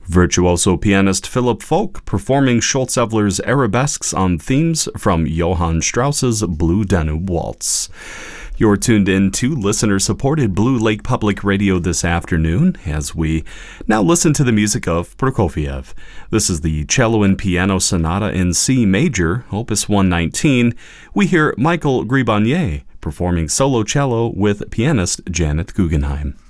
Virtuoso pianist Philip Folk performing Schulze-Evler's arabesques on themes from Johann Strauss's Blue Danube Waltz. You're tuned in to listener-supported Blue Lake Public Radio this afternoon as we now listen to the music of Prokofiev. This is the Cello and Piano Sonata in C Major, Opus 119. We hear Michael Gribanier performing solo cello with pianist Janet Guggenheim.